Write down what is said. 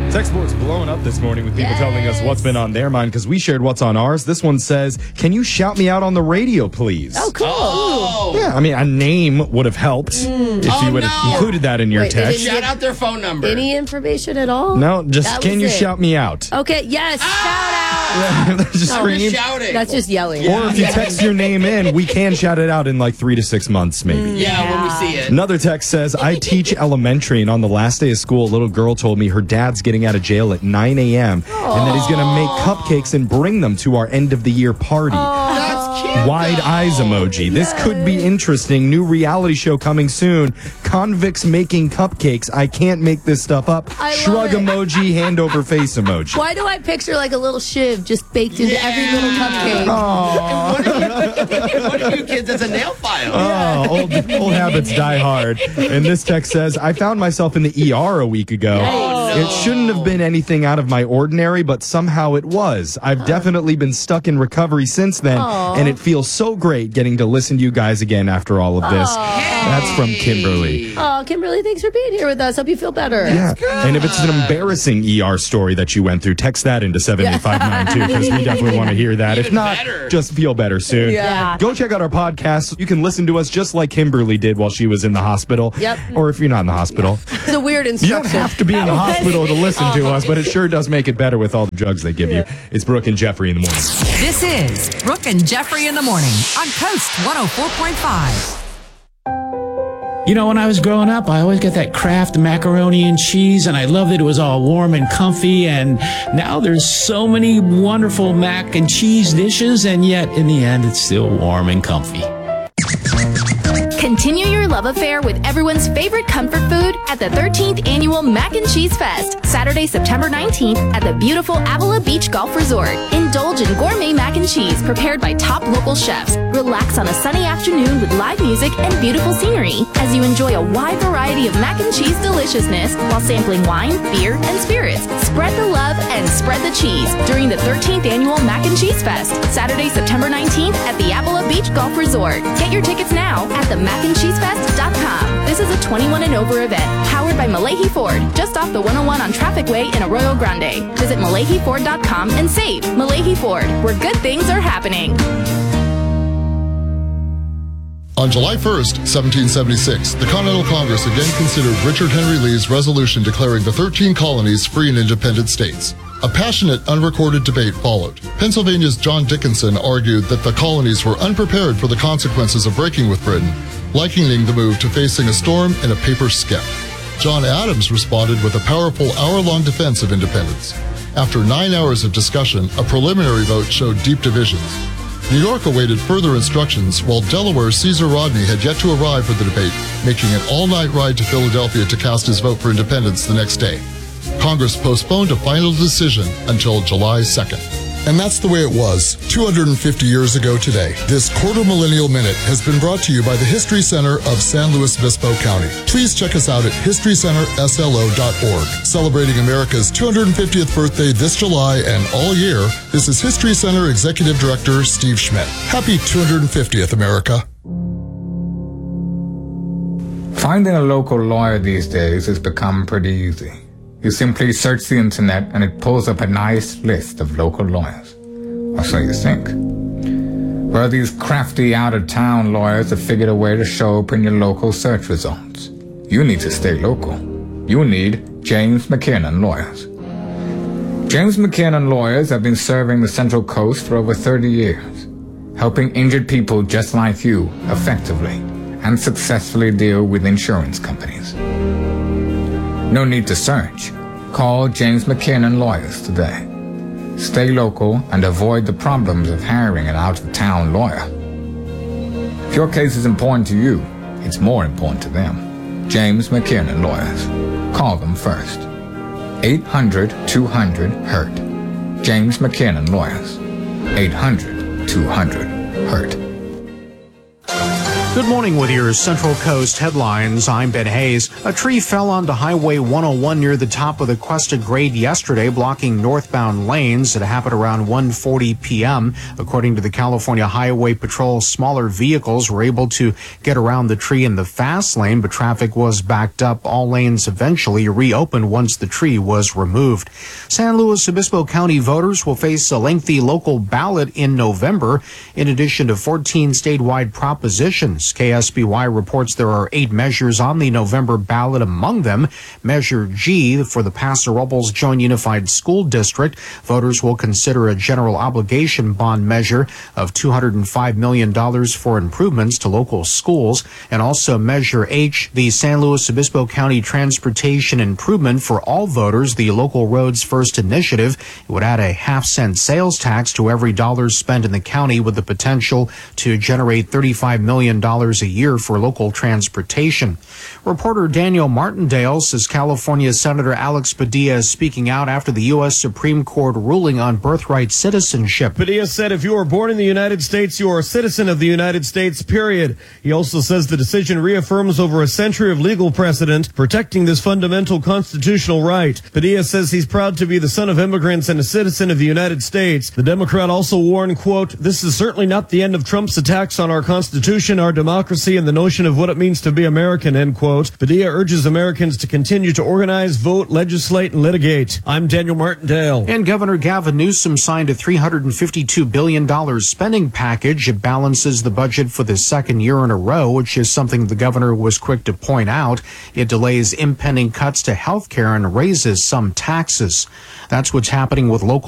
Text board's blowing up this morning with people telling us what's been on their mind because we shared what's on ours. This one says, can you shout me out on the radio, please? Oh, cool. Oh. Yeah, I mean, a name would have helped if you would have included that in your text. Shout out their phone number. Any information at all? No, just can you shout me out? Okay, yes, shout out. That's just scream. Shouting. That's just yelling. Or if you text your name in, we can shout it out in like 3 to 6 months, maybe. Yeah, when we see it. Another text says, I teach elementary, and on the last day of school, a little girl told me her dad's getting out of jail at 9 a.m. and that he's going to make cupcakes and bring them to our end of the year party. That's cute. Wide eyes emoji. This could be interesting. New reality show coming soon. Convicts making cupcakes. I can't make this stuff up. I love Shrug it. emoji, hand over face emoji. Why do I picture like a little shiv just baked into every little cupcake? What are you kids as a nail file? Oh, old habits die hard. And this text says, I found myself in the ER a week ago. no. It shouldn't have been anything out of my ordinary, but somehow it was. I've definitely been stuck in recovery since then, and it feels so great getting to listen to you guys again after all of this. That's from Kimberly. Oh, Kimberly, thanks for being here with us. Hope you feel better. Yeah. And if it's an embarrassing ER story that you went through, text that into 78592 because we definitely want to hear that. If Even not, better. just feel better soon. Yeah. Go check out our podcast. You can listen to us just like Kimberly did while she was in the hospital. Yep. Or if you're not in the hospital. It's a weird You instruction. don't have to be in the hospital to listen to us, but it sure does make it better with all the drugs they give you. It's Brooke and Jeffrey in the morning. This is Brooke and Jeffrey in the morning on Coast 104.5. You know, when I was growing up, I always got that Kraft macaroni and cheese, and I loved it. It was all warm and comfy, and now there's so many wonderful mac and cheese dishes, and yet, in the end, it's still warm and comfy. Continue your love affair with everyone's favorite comfort food at the 13th Annual Mac and Cheese Fest, Saturday, September 19th at the beautiful Avila Beach Golf Resort. Indulge in gourmet mac and cheese prepared by top local chefs. Relax on a sunny afternoon with live music and beautiful scenery as you enjoy a wide variety of mac and cheese deliciousness while sampling wine, beer, and spirits. Spread the love and spread the cheese during the 13th Annual Mac and Cheese Fest, Saturday, September 19th at the Avila Beach Golf Resort. Get your tickets now at themacandcheesefest.com. This is a 21 and over event, powered by Malahi Ford, just off the 101 on Traffic Way in Arroyo Grande. Visit MalahiFord.com and save. Malahi Ford, where good things are happening. On July 1st, 1776, the Continental Congress again considered Richard Henry Lee's resolution declaring the 13 colonies free and independent states. A passionate, unrecorded debate followed. Pennsylvania's John Dickinson argued that the colonies were unprepared for the consequences of breaking with Britain, likening the move to facing a storm in a paper skiff. John Adams responded with a powerful hour-long defense of independence. After 9 hours of discussion, a preliminary vote showed deep divisions. New York awaited further instructions, while Delaware's Caesar Rodney had yet to arrive for the debate, making an all-night ride to Philadelphia to cast his vote for independence the next day. Congress postponed a final decision until July 2nd. And that's the way it was 250 years ago today. This quarter millennial minute has been brought to you by the History Center of San Luis Obispo County. Please check us out at historycenterslo.org. Celebrating America's 250th birthday this July and all year, this is History Center Executive Director Steve Schmidt. Happy 250th, America. Finding a local lawyer these days has become pretty easy. You simply search the internet and it pulls up a nice list of local lawyers. Or so you think. Well, these crafty out-of-town lawyers have figured a way to show up in your local search results. You need to stay local. You need James McKiernan Lawyers. James McKiernan Lawyers have been serving the Central Coast for over 30 years, helping injured people just like you effectively and successfully deal with insurance companies. No need to search. Call James McKiernan Lawyers today. Stay local and avoid the problems of hiring an out-of-town lawyer. If your case is important to you, it's more important to them. James McKiernan Lawyers. Call them first. 800-200-HURT. James McKiernan Lawyers. 800-200-HURT. Good morning with your Central Coast headlines. I'm Ben Hayes. A tree fell onto Highway 101 near the top of the Cuesta grade yesterday, blocking northbound lanes. It happened around 1:40 p.m. According to the California Highway Patrol, smaller vehicles were able to get around the tree in the fast lane, but traffic was backed up. All lanes eventually reopened once the tree was removed. San Luis Obispo County voters will face a lengthy local ballot in November, in addition to 14 statewide propositions. KSBY reports there are 8 measures on the November ballot. Among them, Measure G for the Paso Robles Joint Unified School District. Voters will consider a general obligation bond measure of $205 million for improvements to local schools, and also Measure H, the San Luis Obispo County Transportation Improvement for All Voters, the Local Roads First initiative. It would add a half-cent sales tax to every dollar spent in the county, with the potential to generate $35 million a year for local transportation. Reporter Daniel Martindale says California Senator Alex Padilla is speaking out after the U.S. Supreme Court ruling on birthright citizenship. Padilla said if you are born in the United States, you are a citizen of the United States, period. He also says the decision reaffirms over a century of legal precedent protecting this fundamental constitutional right. Padilla says he's proud to be the son of immigrants and a citizen of the United States. The Democrat also warned, quote, "This is certainly not the end of Trump's attacks on our Constitution, our democracy, and the notion of what it means to be American," end quote. Padilla urges Americans to continue to organize, vote, legislate, and litigate. I'm Daniel Martindale. And Governor Gavin Newsom signed a $352 billion spending package. It balances the budget for the second year in a row, which is something the governor was quick to point out. It delays impending cuts to health care and raises some taxes. That's what's happening with local